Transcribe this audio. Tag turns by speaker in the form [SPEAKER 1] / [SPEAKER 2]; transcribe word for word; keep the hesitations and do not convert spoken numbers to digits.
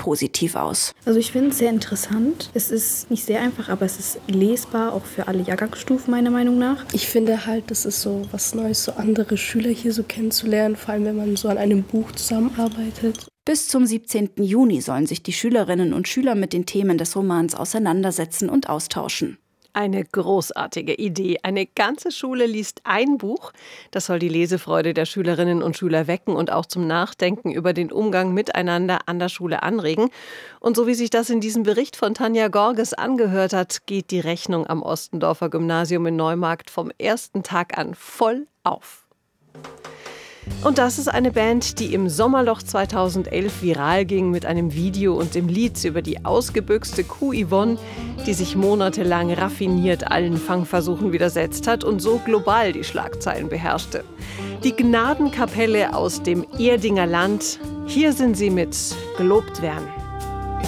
[SPEAKER 1] positiv aus.
[SPEAKER 2] Also ich finde es sehr interessant. Es ist nicht sehr einfach, aber es ist lesbar, auch für alle Jahrgangsstufen meiner Meinung nach.
[SPEAKER 3] Ich finde halt, das ist so was Neues, so andere Schüler hier so kennenzulernen, vor allem wenn man so an einem Buch zusammenarbeitet.
[SPEAKER 1] Bis zum siebzehnten Juni sollen sich die Schülerinnen und Schüler mit den Themen des Romans auseinandersetzen und austauschen.
[SPEAKER 4] Eine großartige Idee. Eine ganze Schule liest ein Buch. Das soll die Lesefreude der Schülerinnen und Schüler wecken und auch zum Nachdenken über den Umgang miteinander an der Schule anregen. Und so wie sich das in diesem Bericht von Tanja Gorges angehört hat, geht die Rechnung am Ostendorfer Gymnasium in Neumarkt vom ersten Tag an voll auf. Und das ist eine Band, die im Sommerloch zweitausendelf viral ging mit einem Video und dem Lied über die ausgebüxte Kuh Yvonne, die sich monatelang raffiniert allen Fangversuchen widersetzt hat und so global die Schlagzeilen beherrschte. Die Gnadenkapelle aus dem Erdinger Land, hier sind sie mit Gelobt werden.